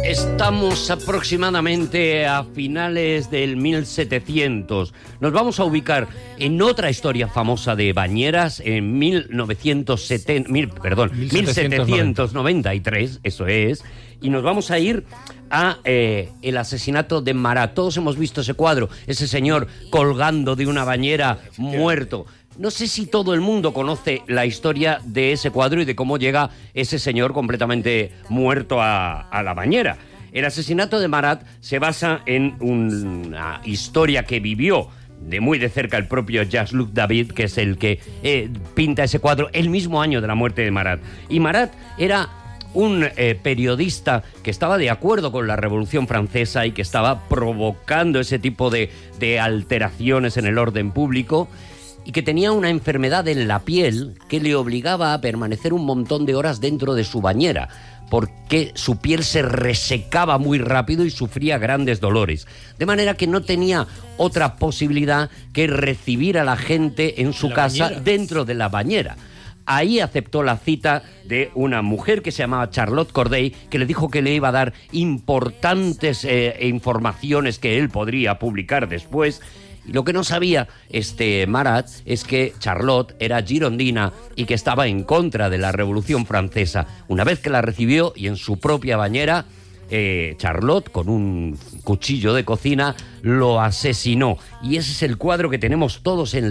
Estamos aproximadamente a finales del 1700. Nos vamos a ubicar en otra historia famosa de bañeras en 1793, eso es, y nos vamos a ir a el asesinato de Marat. Todos hemos visto ese cuadro, ese señor colgando de una bañera muerto. No sé si todo el mundo conoce la historia de ese cuadro y de cómo llega ese señor completamente muerto a la bañera. El asesinato de Marat se basa en una historia que vivió de muy de cerca el propio Jean-Luc David, que es el que pinta ese cuadro el mismo año de la muerte de Marat. Y Marat era un periodista que estaba de acuerdo con la Revolución Francesa y que estaba provocando ese tipo de alteraciones en el orden público, y que tenía una enfermedad en la piel que le obligaba a permanecer un montón de horas dentro de su bañera, porque su piel se resecaba muy rápido y sufría grandes dolores. De manera que no tenía otra posibilidad que recibir a la gente en su casa dentro de la bañera. Ahí aceptó la cita de una mujer que se llamaba Charlotte Corday, que le dijo que le iba a dar importantes informaciones que él podría publicar después. Y lo que no sabía Marat es que Charlotte era girondina y que estaba en contra de la Revolución Francesa. Una vez que la recibió y en su propia bañera, Charlotte, con un cuchillo de cocina, lo asesinó. Y ese es el cuadro que tenemos todos en